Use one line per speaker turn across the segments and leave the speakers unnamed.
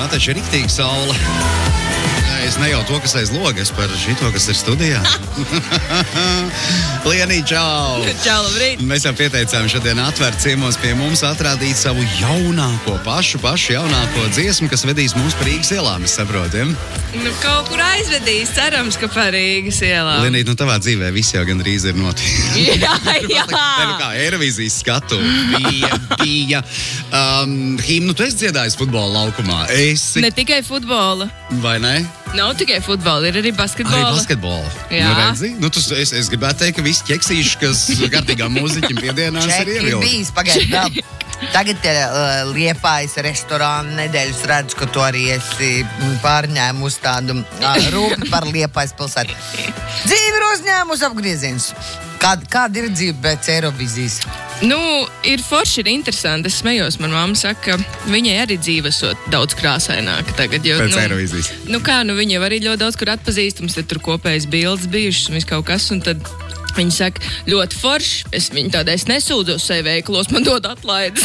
taču ir riktīgi saule. Es ne jau to, kas aiz logas, par šito, kas ir studijā. Lienī, čau!
Čau, labrīt!
Mēs jau pieteicām šodien atvērt ciemos pie mums atrādīt savu jaunāko, pašu jaunāko dziesmu, kas vedīs mūs par Rīgas ielām, es saprotu,
Nu, kaut kur aizvedīs, cerams, ka par Rīgas ielām.
Lienīt, nu tavā dzīvē viss jau gandrīz ir noticis.
Jā.
Nu kā, Eirovīzijas skatu bija. Himnu tu esi dziedājis futbola laukumā?
Ne tikai futbola.
Vai ne?
Nav tikai futbola, ir arī basketbola.
Arī basketbola.
Jā.
Nu, redzi? Nu, es gribētu teikt, ka visi ķeksīši, kas kārtīgām mūziķim piedienās ir ievildi.
Čeki bijis, pagaid. Tagad Liepājas restorāna nedēļas redzu, ka tu arī esi pārņēmusi tādu rūpi par Liepājas pilsētu. Dzīve ir uzņēmusi apgriezienus. Kāda ir dzīve pēc Eirovīzijas?
Nu, ir forši, ir interesanti. Es smējos, man mamma saka, ka viņai arī dzīvesot daudz krāsaināka tagad. Jo,
Pēc Eirovīzijas.
Viņa jau arī ļoti daudz kur atpazīstams, tad tur kopējas bildes bijušas un viss kaut kas, un tad viņa saka, ļoti forši, es nesūdzos sevi veiklos, man dod atlaides.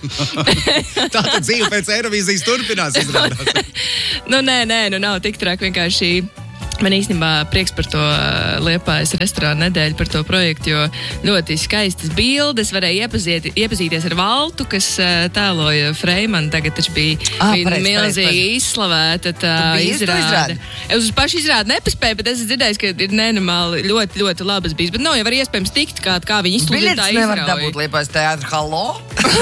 Tātad dzīve pēc Eirovīzijas turpinās, izrādās.
Nē, nav tik traki, vienkārši. Man īstenībā prieks par to Liepājas restorāna nedēļu, par to projektu, jo ļoti skaistas bildes, varēja iepazīties ar Valtu, kas tēloja Freimanu, tagad taču bija milzīgi izslavēta tā izrāde. Es uz pašu izrādi nepaspēju, bet es dzirdēju, ka ir nenormāli ļoti, ļoti labas bijis, bet nav jau var iespējams tikt, kā viņi izsludina tā izrauja.
Biļetes nevar dabūt Liepājas teātra, halo?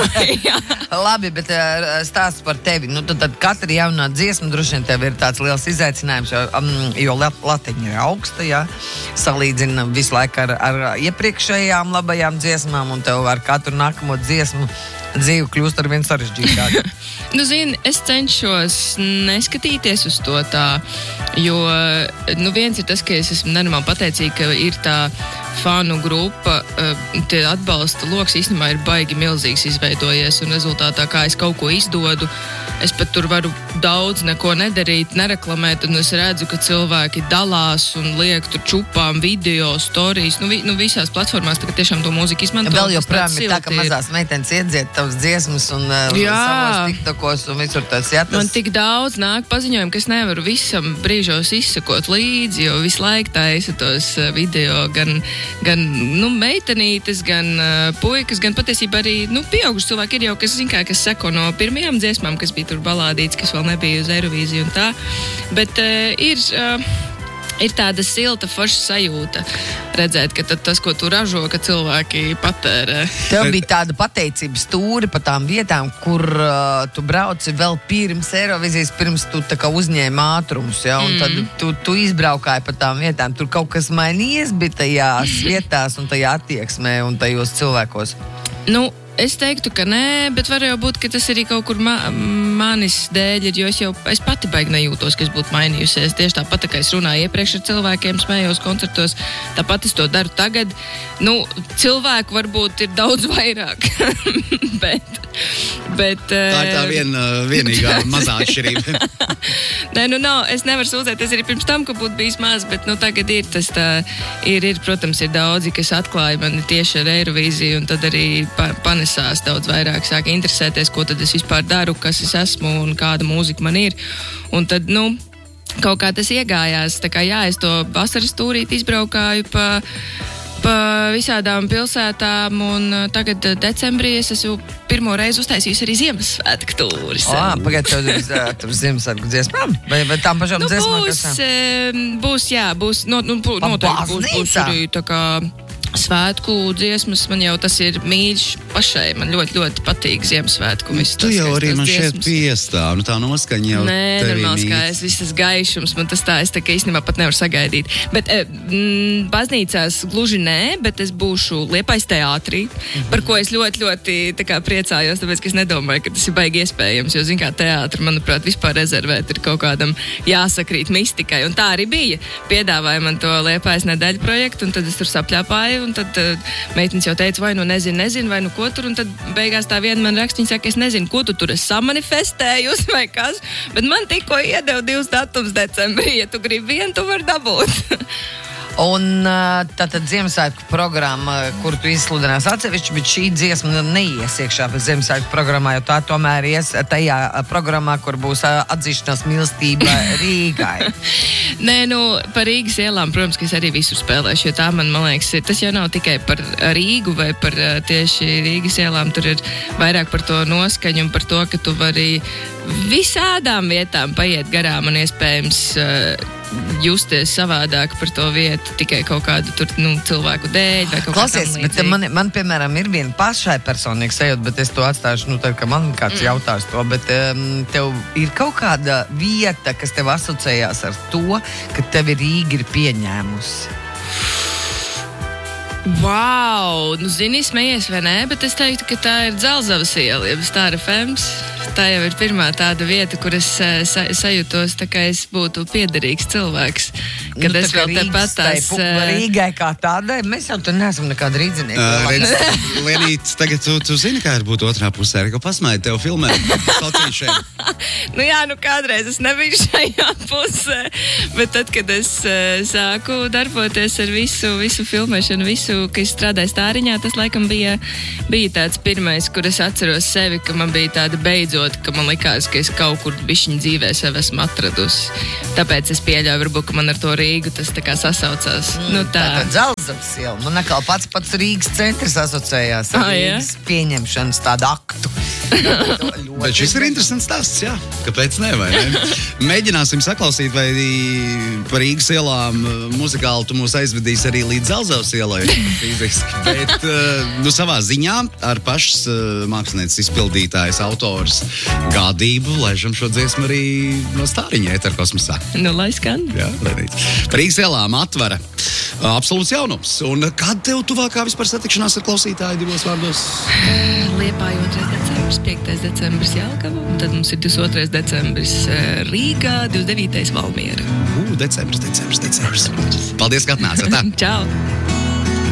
Labi, bet stāsts par tevi. Nu, tad katra jaunā dziesma droši vien tev ir tāds liels izaicinājums, jo latiņa ir augsta, jā. Salīdzina visu laiku ar iepriekšējām labajām dziesmām, un tev ar katru nākamo dziesmu dzīve kļūst ar vien sarežģītāk.
Zini, es cenšos neskatīties uz to tā, jo, viens ir tas, ka es esmu nenormāli pateicīga, ka ir tā fanu grupa, tie atbalsta loks īstenībā ir baigi milzīgs izveidojies, un rezultātā, kā es kaut ko izdodu, es pat tur varu daudz neko nedarīt, nereklamēt, un es redzu, ka cilvēki dalās un liek tur čupām video, storijas, visās platformās, tagad tiešām to mūziku izmanto.
Vēl joprojām ir tā, ka mazās meitenes iedzied tavas dziesmas un savos tiktokos un visur tas jātas.
Man tik daudz nāk paziņojumi, ka es nevaru visam brīžos izsakot līdzi, jo visu laiku taisa tos video, gan meitenītes, gan puikas, gan patiesībā arī, pieauguši cilvēki ir jau, kas kas seko no pirmajām dziesmām, kas bija tur balādīts, kas vēl nebija uz Eirovīziju un tā, bet ir tāda silta, forša sajūta redzēt, ka tas, ko tu ražo, ka cilvēki patērē.
Tev bija tāda pateicības stūri pa tām vietām, kur tu brauci vēl pirms Eirovīzijas, pirms tu tā kā uzņēmi ātrumus, ja? Un tad tu izbraukāji pa tām vietām. Tur kaut kas mainījies bija tajās vietās un tajā attieksmē un tajos cilvēkos?
Es teiktu, ka nē, bet var jau būt, ka tas arī kaut kur manis dēļ ir, jo es pati baigi nejūtos, ka es būtu mainījusies. Tieši tāpat, kā es runāju iepriekš ar cilvēkiem, smējos koncertos, tāpat es to daru tagad. Cilvēku varbūt ir daudz vairāk, bet
tā ir tā vienīgā mazā atšķirība.
Nē, nav, es nevaru sūdzēties arī pirms tam, ka būtu bijis maz, bet tagad ir tas tā, protams, ir daudzi, kas atklāja mani tieši ar Eirovīziju, un tad arī panesās daudz vairāk, sāka interesēties, ko tad es vispār daru, kas es esmu un kāda mūzika man ir. Un tad, kaut kā tas iegājās, tā kā es to vasaras tūrīt izbraukāju pa visādām pilsētām, un tagad decembrī es esmu pirmo reizi uztaisījusi arī Ziemassvētku tūris.
Pagaid, tev Ziemassvētku dziesmām? Vai tām pašām dziesmām?
Būs noteikti būs arī tā kā svētku dziesmas, man jau tas ir mīļš pašai, man ļoti, ļoti patīk Ziemassvētku.
Tu jau arī man šeit piestāv, tā noskaņa jau tevi
normāls, kā viss tas gaišums, man tas tā, es tā kā īstenībā pat nevaru sagaidīt. Bet baznīcās gluži nē, bet es būšu Liepājas teātrī, par ko es ļoti, ļoti tā kā priecājos, tāpēc, ka es nedomāju, ka tas ir baigi iespējams, jo, kā teātri, manuprāt, vispār rezervēt ir kaut kādam jāsakrīt mistikai, un tā arī bija. Piedāvāja man to Liepājas nedēļu projektu, un tad es tur sapļāpāju, un tad meitenes jau teica, vai nezinu, vai ko tur, un tad beigās tā viena man raksta, viņa saka, es nezinu, ko tu tur esi samanifestējusi vai kas, bet man tikko iedeva 2 datums decembrī, ja tu gribi vienu, tu vari dabūt.
Un tātad Ziemassvētku programma, kuru tu izsludinās atsevišķi, bet šī dziesma neies iekšā Ziemassvētku programmā, jo tā tomēr ies tajā programmā, kur būs atzīšanās mīlestība Rīgai.
Nē, par Rīgas ielām, protams, ka es arī visur spēlēšu, jo tā man liekas, tas jau nav tikai par Rīgu vai par tieši Rīgas ielām, tur ir vairāk par to noskaņu un par to, ka tu vari visādām vietām paiet garām un iespējams justies savādāk par to vietu tikai kaut kādu tur, cilvēku dēļ vai kaut kā tam līdzīgi.
Bet man, piemēram, ir viena pašai personīga sajūta, bet es to atstāšu, tad, ka man kāds jautās to, bet tev ir kaut kāda vieta, kas tev asociējās ar to, ka tevi Rīga ir pieņēmusi.
Wow! Zini, smejies vai nē, bet es teiktu, ka tā ir Dzelzavas iela, jeb Stāra Fems. Tā jau ir pirmā tāda vieta, kur es sajūtos, tā kā es būtu piederīgs cilvēks. Kad es vēl tepat tās...
Rīgai kā tādai, mēs jau tur neesam nekāda rīdzinieki.
Lienīt, tagad tu zini, kā ir būt otrā pusē, ko pasmēji tev filmē.
Kādreiz es nebiju šajā pusē, bet tad, kad es sāku darboties ar visu filmēšanu, ka es strādāju Stāriņā, tas laikam bija tāds pirmais, kur es atceros sevi, ka man bija tāda beidzot, ka man likās, ka es kaut kur bišķiņ dzīvē sev esmu atradusi. Tāpēc es pieļauju, varbūt, ka man ar to Rīgu tas tā kā sasaucās. Tā
Dzelzavas iela. Man atkal pats Rīgas centrs asociējās ar Rīgas pieņemšanas tādu aktu.
Bet šis ir interesants stāsts, jā. Kāpēc ne, vai ne? Mēģināsim saklausīt, vai par Rīgas ielām muzikāli tu mūs aizvedīs arī līdz Dzelzavas ielai fiziski. Bet savā ziņā ar pašas mākslinieces izpildītājas autors gādību laižam šo dziesmu arī no Stāriņa ēterkosmosā.
Lai skan.
Jā, par Rīgas ielām Atvara. Absolūts jaunums. Un kad tev tuvākā vispār satikšanās ar klausītāju divos vārdos?
Liepāja 2. decembris, 5. decembris Jelgava, un tad mums ir 22. decembris Rīgā, 29. Valmiera.
Decembris. Paldies, ka atnācāt.
Čau!